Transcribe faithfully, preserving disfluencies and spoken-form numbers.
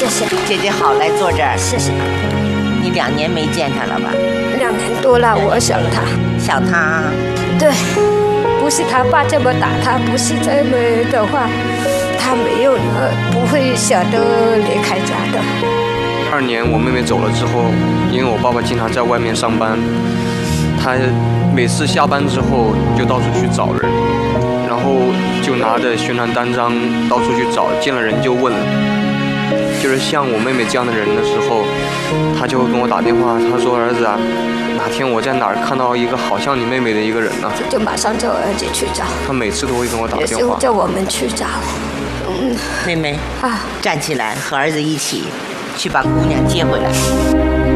谢谢姐姐好，来坐这儿。 谢谢。 你两年没见他了吧？ 两年多了，我想他。 想他？ 对，不是他爸这么打他，不是这么的话，他没有呃不会舍得离开家的。 二年我妹妹走了之后，因为我爸爸经常在外面上班，他每次下班之后就到处去找人，然后就拿着宣传单张到处去找，见了人就问。就是像我妹妹这样的人的时候，他就会跟我打电话，他说：“儿子啊，哪天我在哪儿看到一个好像你妹妹的一个人呢、啊？” 就马上叫儿子去找。 他每次都会跟我打电话。 有时候叫我们去找。 嗯，妹妹啊，站起来和儿子一起去把姑娘接回来。